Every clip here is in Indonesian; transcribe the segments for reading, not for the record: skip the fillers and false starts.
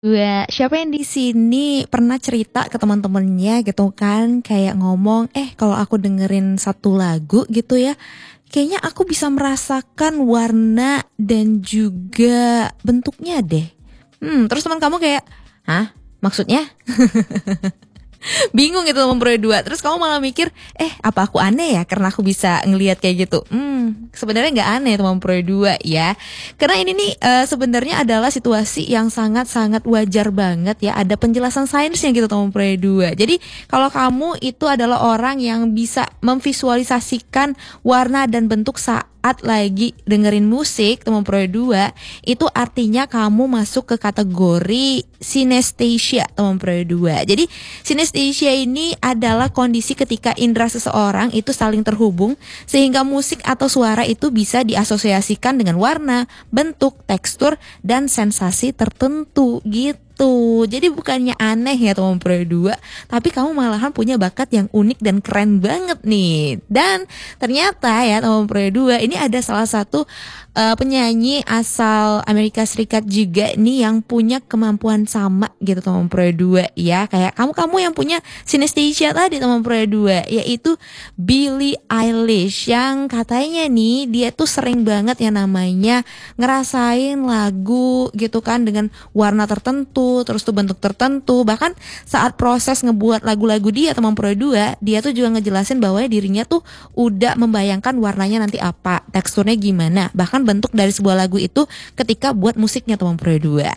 Siapa yang di sini pernah cerita ke teman-temannya gitu kan, kayak ngomong, kalau aku dengerin satu lagu gitu ya, kayaknya aku bisa merasakan warna dan juga bentuknya deh. Terus teman kamu kayak, hah? Maksudnya? Bingung gitu sama berdua. Terus kamu malah mikir, apa aku aneh ya karena aku bisa ngelihat kayak gitu. Sebenarnya nggak aneh teman berdua ya. Karena ini nih sebenarnya adalah situasi yang sangat-sangat wajar banget ya. Ada penjelasan sainsnya gitu teman berdua. Jadi kalau kamu itu adalah orang yang bisa memvisualisasikan warna dan bentuk saat lagi dengerin musik teman berdua, itu artinya kamu masuk ke kategori synesthesia teman berdua. Jadi synesthesia ini adalah kondisi ketika indera seseorang itu saling terhubung sehingga musik atau suara itu bisa diasosiasikan dengan warna, bentuk, tekstur, dan sensasi tertentu gitu. Jadi bukannya aneh ya teman berdua, tapi kamu malahan punya bakat yang unik dan keren banget nih. Dan ternyata ya teman berdua, ini ada salah satu penyanyi asal Amerika Serikat juga nih yang punya kemampuan sama gitu teman berdua ya, kayak kamu yang punya synesthesia tadi teman berdua, yaitu Billie Eilish, yang katanya nih dia tuh sering banget yang namanya ngerasain lagu gitu kan dengan warna tertentu, terus tuh bentuk tertentu. Bahkan saat proses ngebuat lagu-lagu dia teman berdua, dia tuh juga ngejelasin bahwa dirinya tuh udah membayangkan warnanya nanti apa, teksturnya gimana, bahkan bentuk dari sebuah lagu itu ketika buat musiknya teman berdua.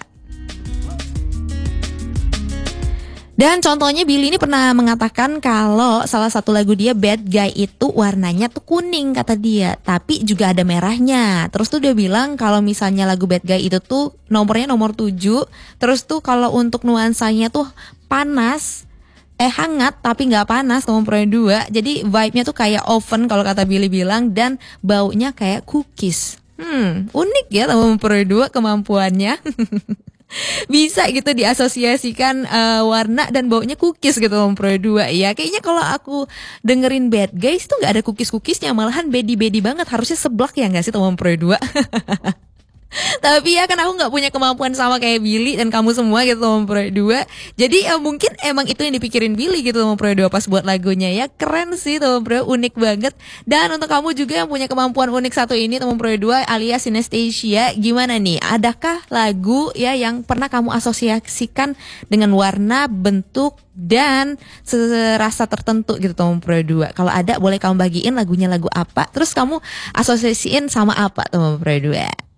Dan contohnya Billy ini pernah mengatakan kalau salah satu lagu dia Bad Guy itu warnanya tuh kuning kata dia, tapi juga ada merahnya. Terus tuh dia bilang kalau misalnya lagu Bad Guy itu tuh nomornya nomor 7. Terus tuh kalau untuk nuansanya tuh panas, hangat tapi nggak panas nomor 2. Jadi vibe-nya tuh kayak oven kalau kata Billy bilang, dan baunya kayak cookies. Unik ya nomor 2 kemampuannya. Bisa gitu diasosiasikan warna dan baunya cookies gitu nomor 2 ya. Kayaknya kalau aku dengerin Bad Guys tuh nggak ada cookies-cookiesnya, malahan bedi-bedi banget, harusnya seblak ya nggak sih nomor 2. Tapi ya kan aku nggak punya kemampuan sama kayak Billy dan kamu semua gitu nomor Pro 2. Jadi mungkin emang itu yang dipikirin Billy gitu nomor Pro 2 pas buat lagunya ya. Keren sih nomor Pro, unik banget. Dan untuk kamu juga yang punya kemampuan unik satu ini nomor Pro 2 alias synesthesia, gimana nih? Adakah lagu ya yang pernah kamu asosiasikan dengan warna, bentuk, dan serasa tertentu gitu nomor Pro 2? Kalau ada boleh kamu bagiin lagunya lagu apa, terus kamu asosiasiin sama apa nomor Pro 2?